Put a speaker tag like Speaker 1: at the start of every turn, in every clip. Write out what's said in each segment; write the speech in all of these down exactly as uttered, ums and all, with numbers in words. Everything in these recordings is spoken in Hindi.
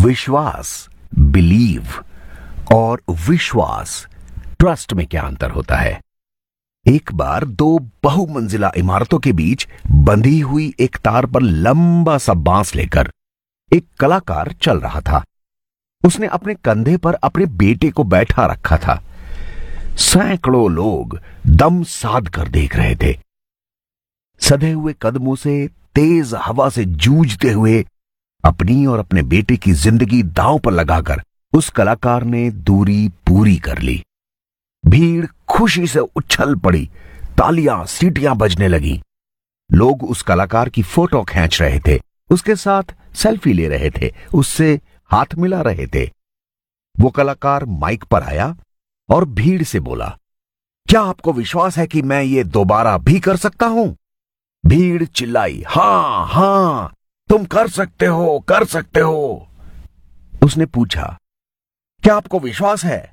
Speaker 1: विश्वास बिलीव और विश्वास ट्रस्ट में क्या अंतर होता है? एक बार दो बहुमंजिला इमारतों के बीच बंधी हुई एक तार पर लंबा सा बांस लेकर एक कलाकार चल रहा था। उसने अपने कंधे पर अपने बेटे को बैठा रखा था। सैकड़ों लोग दम साध कर देख रहे थे। सधे हुए कदमों से तेज हवा से जूझते हुए अपनी और अपने बेटे की जिंदगी दांव पर लगाकर उस कलाकार ने दूरी पूरी कर ली। भीड़ खुशी से उछल पड़ी, तालियां सीटियां बजने लगी। लोग उस कलाकार की फोटो खींच रहे थे, उसके साथ सेल्फी ले रहे थे, उससे हाथ मिला रहे थे। वो कलाकार माइक पर आया और भीड़ से बोला, क्या आपको विश्वास है कि मैं ये दोबारा भी कर सकता हूं? भीड़ चिल्लाई, हां हां तुम कर सकते हो, कर सकते हो। उसने पूछा, क्या आपको विश्वास है?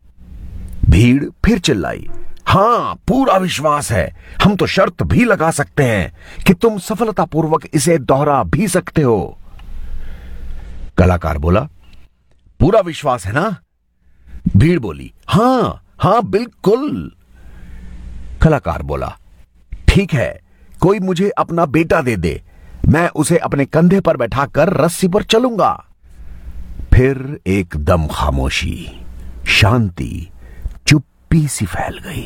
Speaker 1: भीड़ फिर चिल्लाई, हां पूरा विश्वास है, हम तो शर्त भी लगा सकते हैं कि तुम सफलतापूर्वक इसे दोहरा भी सकते हो। कलाकार बोला, पूरा विश्वास है ना? भीड़ बोली, हां हां बिल्कुल। कलाकार बोला, ठीक है, कोई मुझे अपना बेटा दे दे, मैं उसे अपने कंधे पर बैठाकर रस्सी पर चलूंगा। फिर एकदम खामोशी, शांति, चुप्पी सी फैल गई।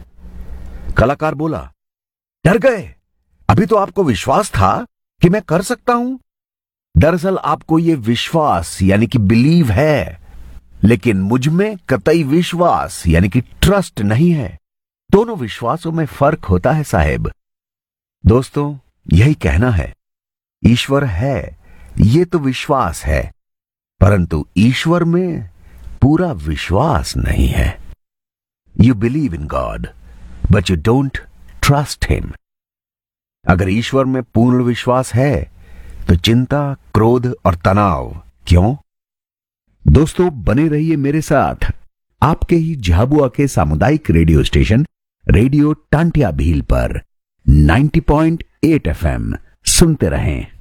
Speaker 1: कलाकार बोला, डर गए? अभी तो आपको विश्वास था कि मैं कर सकता हूं। दरअसल आपको यह विश्वास यानी कि बिलीव है, लेकिन मुझ में कतई विश्वास यानी कि ट्रस्ट नहीं है। दोनों विश्वासों में फर्क होता है साहेब। दोस्तों, यही कहना है, ईश्वर है ये तो विश्वास है, परंतु ईश्वर में पूरा विश्वास नहीं है। You believe in God but you don't trust him. अगर ईश्वर में पूर्ण विश्वास है तो चिंता, क्रोध और तनाव क्यों? दोस्तों, बने रहिए मेरे साथ आपके ही झाबुआ के सामुदायिक radio station radio Tantia Bhil पर नब्बे पॉइंट आठ एफ एम। सुनते रहें।